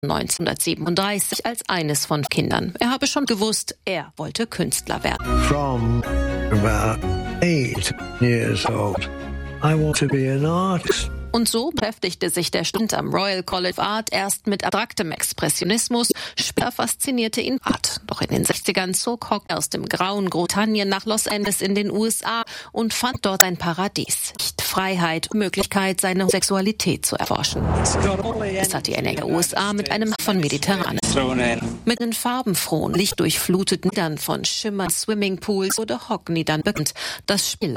1937 als eines von Kindern. Er habe schon gewusst, er wollte Künstler werden. From about 8 years old, I want to be an artist. Und so beschäftigte sich der Student am Royal College of Art erst mit abstraktem Expressionismus, später faszinierte ihn Art. Doch in den 60ern zog Hock aus dem grauen Großbritannien nach Los Angeles in den USA und fand dort ein Paradies. Freiheit, Möglichkeit, seine Sexualität zu erforschen. Es hatte er in den USA mit einem von Mediterranen. Mit den farbenfrohen, lichtdurchfluteten Liedern von Schimmer Swimmingpools wurde Hock nie dann bekannt. Das Spiel